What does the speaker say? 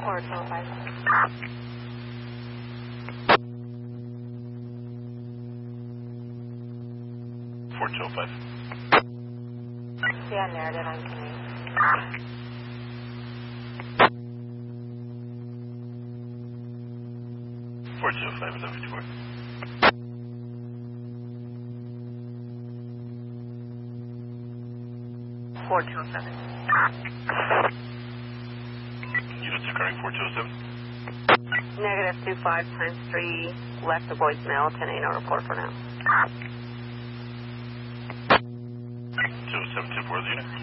Or 205. Yeah, narrative, I'm Canadian. 4205 is over 4. Units occurring 4207. Negative 25 times 3, left the voicemail, 10A, no report for now. 207 tip, where's the unit?